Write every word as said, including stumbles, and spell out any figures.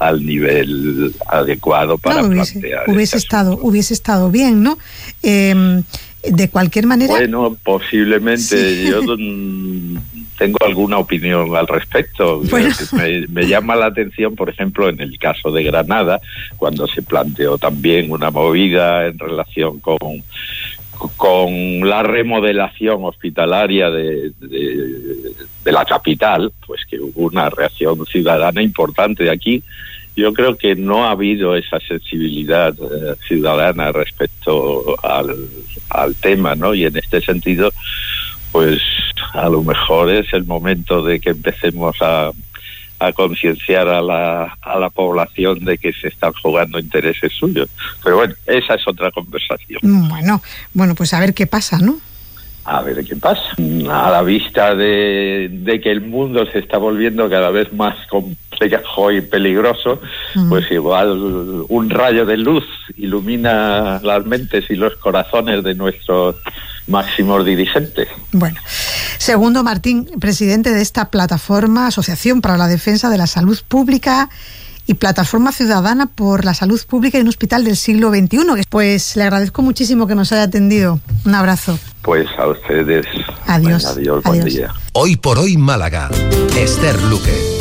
al nivel adecuado para no, hubiese, plantear. Hubiese estado, hubiese estado bien, ¿no? Eh, de cualquier manera. Bueno, posiblemente sí. yo tengo alguna opinión al respecto. Bueno. Me, me llama la atención, por ejemplo, en el caso de Granada, cuando se planteó también una movida en relación con con la remodelación hospitalaria de, de, de la capital, pues que hubo una reacción ciudadana importante de aquí. Yo creo que no ha habido esa sensibilidad eh, ciudadana respecto al, al tema, ¿no? Y en este sentido, pues a lo mejor es el momento de que empecemos a, a concienciar a la, a la población de que se están jugando intereses suyos. Pero bueno, esa es otra conversación. Bueno, bueno, pues a ver qué pasa, ¿no? A ver qué pasa. A la vista de, de que el mundo se está volviendo cada vez más complejo y peligroso, uh-huh. pues igual un rayo de luz ilumina las mentes y los corazones de nuestros máximos dirigentes. Bueno, Segundo Martín, presidente de esta plataforma, Asociación para la Defensa de la Salud Pública y Plataforma Ciudadana por la Salud Pública en un Hospital del siglo veintiuno. Pues le agradezco muchísimo que nos haya atendido. Un abrazo. Pues a ustedes. Adiós. Bueno, adiós, adiós. Buen día. Hoy por hoy Málaga. Esther Luque.